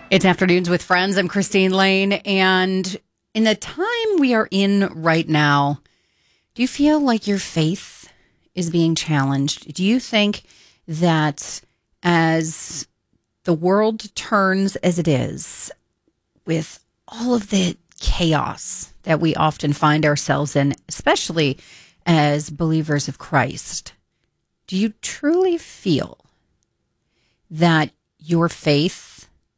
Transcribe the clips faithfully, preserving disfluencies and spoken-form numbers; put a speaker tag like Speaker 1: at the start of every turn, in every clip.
Speaker 1: It's Afternoons with Friends. I'm Christine Lane. And in the time we are in right now, do you feel like your faith is being challenged? Do you think that as the world turns as it is, with all of the chaos that we often find ourselves in, especially as believers of Christ, do you truly feel that your faith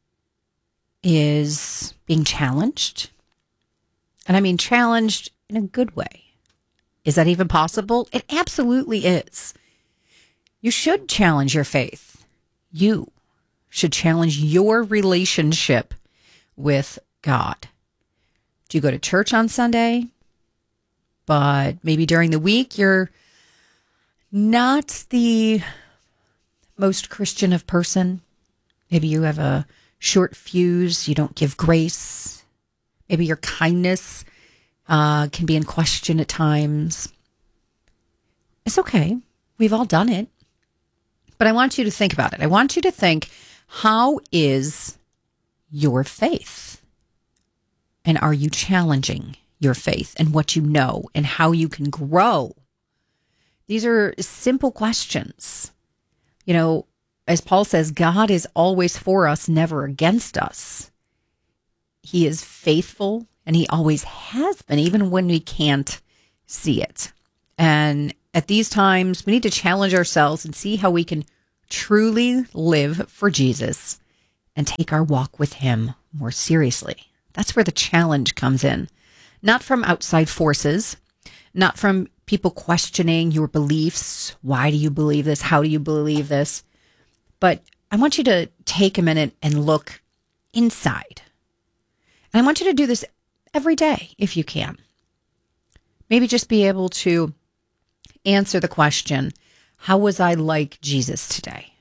Speaker 1: is being challenged? And I mean challenged in a good way. Is that even possible? It absolutely is. You should challenge your faith. You should challenge your relationship with God. Do you go to church on Sunday? But maybe during the week you're not the most Christian of person. Maybe you have a short fuse, you don't give grace. Maybe your kindness uh, can be in question at times. It's okay. We've all done it. But I want you to think about it. I want you to think, how is your faith? And are you challenging your faith and what you know and how you can grow? These are simple questions. You know, as Paul says, God is always for us, never against us. He is faithful, and he always has been, even when we can't see it. And at these times, we need to challenge ourselves and see how we can truly live for Jesus and take our walk with him more seriously. That's where the challenge comes in. Not from outside forces, not from people questioning your beliefs. Why do you believe this? How do you believe this? But I want you to take a minute and look inside. And I want you to do this every day if you can. Maybe just be able to answer the question, how was I like Jesus today?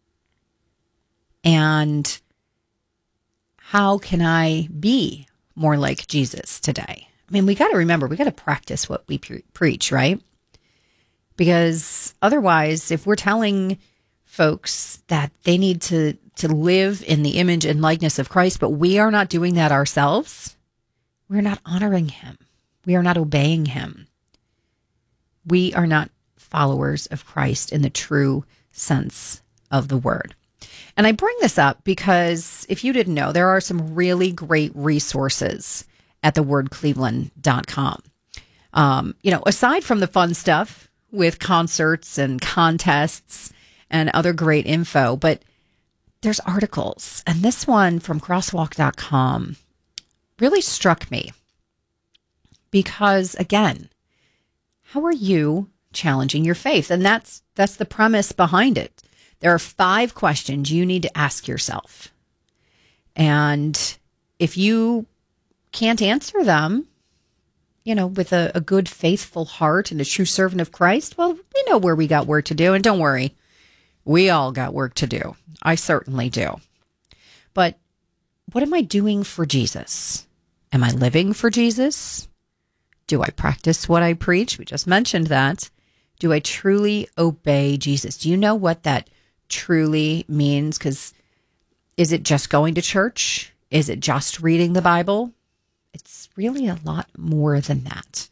Speaker 1: And how can I be more like Jesus today? I mean, we got to remember, we got to practice what we pre- preach, right? Because otherwise, if we're telling folks that they need to, to live in the image and likeness of Christ, but we are not doing that ourselves, we're not honoring him. We are not obeying him. We are not followers of Christ in the true sense of the word. And I bring this up because if you didn't know, there are some really great resources at the word cleveland dot com. Um, you know, aside from the fun stuff with concerts and contests and other great info, but there's articles. And this one from crosswalk dot com really struck me because, again, how are you challenging your faith? And that's that's the premise behind it. There are five questions you need to ask yourself. And if you can't answer them, you know, with a, a good, faithful heart and a true servant of Christ, well, we know where we got work to do. And don't worry, we all got work to do. I certainly do. But what am I doing for Jesus? Am I living for Jesus? Do I practice what I preach? We just mentioned that. Do I truly obey Jesus? Do you know what that truly means? Because is it just going to church? Is it just reading the Bible? It's really a lot more than that.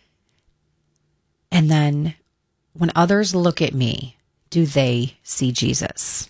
Speaker 1: And then when others look at me, do they see Jesus?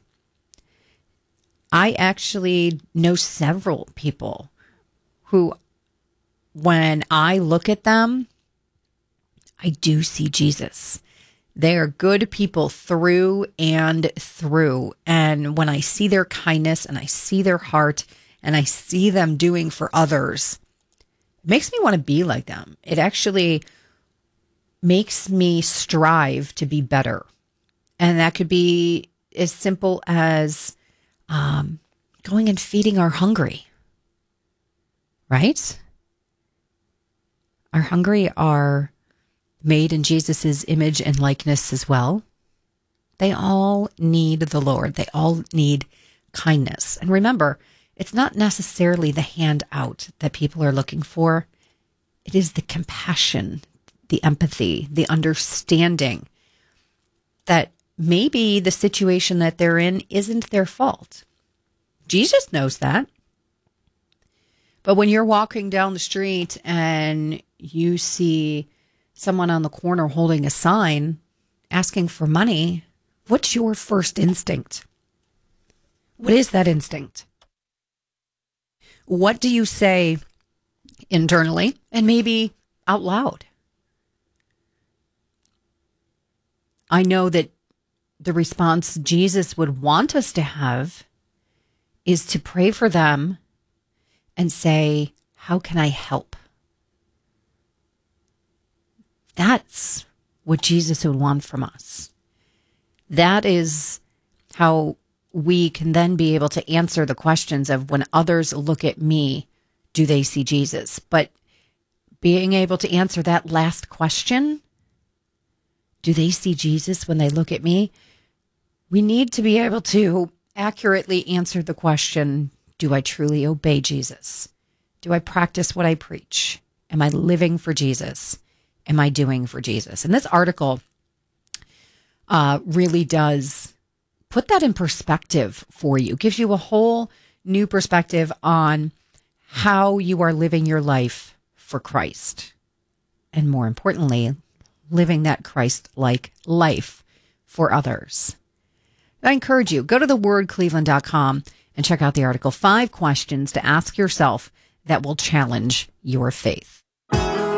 Speaker 1: I actually know several people who, when I look at them, I do see Jesus. They are good people through and through. And when I see their kindness and I see their heart and I see them doing for others, it makes me want to be like them. It actually makes me strive to be better. And that could be as simple as um, going and feeding our hungry, right? Our hungry are made in Jesus's image and likeness as well. They all need the Lord. They all need kindness. And remember, it's not necessarily the handout that people are looking for. It is the compassion, the empathy, the understanding that maybe the situation that they're in isn't their fault. Jesus knows that. But when you're walking down the street and you see someone on the corner holding a sign asking for money, what's your first instinct? What is that instinct? What do you say internally and maybe out loud? I know that the response Jesus would want us to have is to pray for them and say, how can I help? That's what Jesus would want from us. That is how we can then be able to answer the questions of when others look at me, do they see Jesus? But being able to answer that last question, do they see Jesus when they look at me? We need to be able to accurately answer the question, do I truly obey Jesus? Do I practice what I preach? Am I living for Jesus? Am I doing for Jesus? And this article uh, really does put that in perspective for you, gives you a whole new perspective on how you are living your life for Christ. And more importantly, living that Christ-like life for others. I encourage you, go to the word cleveland dot com and check out the article, Five Questions to Ask Yourself That Will Challenge Your Faith.